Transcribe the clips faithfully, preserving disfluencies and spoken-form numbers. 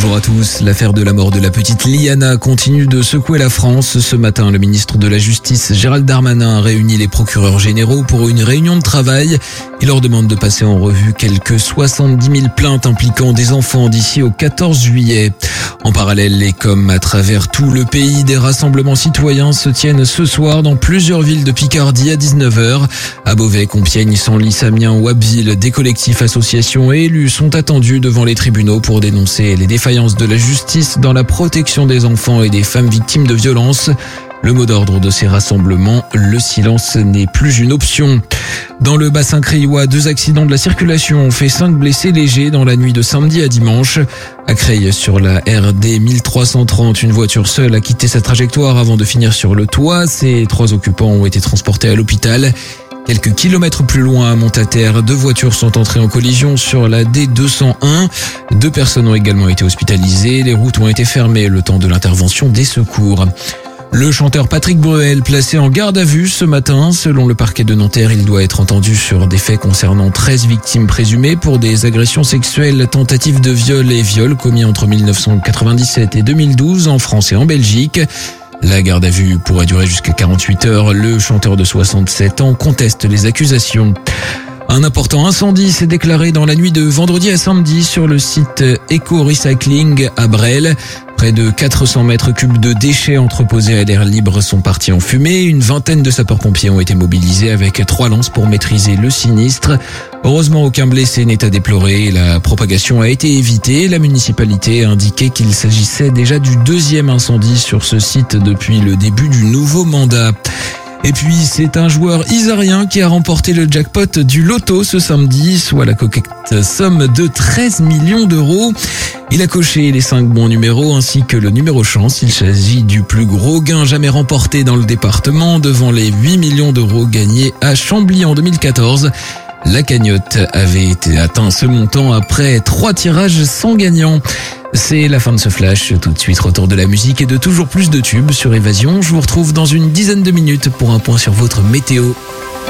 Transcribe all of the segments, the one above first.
Bonjour à tous. L'affaire de la mort de la petite Liana continue de secouer la France. Ce matin, le ministre de la Justice, Gérald Darmanin, a réuni les procureurs généraux pour une réunion de travail. Il leur demande de passer en revue quelques soixante-dix mille plaintes impliquant des enfants d'ici au quatorze juillet. En parallèle, et comme à travers tout le pays, des rassemblements citoyens se tiennent ce soir dans plusieurs villes de Picardie à dix-neuf heures. À Beauvais, Compiègne, Senlis, Amiens ou Abbeville, des collectifs, associations et élus sont attendus devant les tribunaux pour dénoncer les défaillances de la justice dans la protection des enfants et des femmes victimes de violences. Le mot d'ordre de ces rassemblements, le silence n'est plus une option. Dans le bassin criois, deux accidents de la circulation ont fait cinq blessés légers dans la nuit de samedi à dimanche. À Creil, sur la R D mille trois cent trente, une voiture seule a quitté sa trajectoire avant de finir sur le toit. Ses trois occupants ont été transportés à l'hôpital. Quelques kilomètres plus loin, à Montataire, deux voitures sont entrées en collision sur la D deux cent un. Deux personnes ont également été hospitalisées. Les routes ont été fermées le temps de l'intervention des secours. Le chanteur Patrick Bruel, placé en garde à vue ce matin. Selon le parquet de Nanterre, il doit être entendu sur des faits concernant treize victimes présumées pour des agressions sexuelles, tentatives de viol et viols commis entre mille neuf cent quatre-vingt-dix-sept et deux mille douze en France et en Belgique. La garde à vue pourrait durer jusqu'à quarante-huit heures. Le chanteur de soixante-sept ans conteste les accusations. Un important incendie s'est déclaré dans la nuit de vendredi à samedi sur le site Eco Recycling à Bresles. Près de quatre cents mètres cubes de déchets entreposés à l'air libre sont partis en fumée. Une vingtaine de sapeurs-pompiers ont été mobilisés avec trois lances pour maîtriser le sinistre. Heureusement, aucun blessé n'est à déplorer. La propagation a été évitée. La municipalité a indiqué qu'il s'agissait déjà du deuxième incendie sur ce site depuis le début du nouveau mandat. Et puis, c'est un joueur isarien qui a remporté le jackpot du loto ce samedi, soit la coquette somme de treize millions d'euros. Il a coché les cinq bons numéros ainsi que le numéro chance. Il s'agit du plus gros gain jamais remporté dans le département, devant les huit millions d'euros gagnés à Chambly en deux mille quatorze. La cagnotte avait été atteint ce montant après trois tirages sans gagnant. C'est la fin de ce flash. Tout de suite, retour de la musique et de toujours plus de tubes sur Évasion. Je vous retrouve dans une dizaine de minutes pour un point sur votre météo.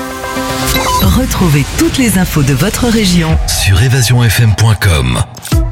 Retrouvez toutes les infos de votre région sur évasion f m point com.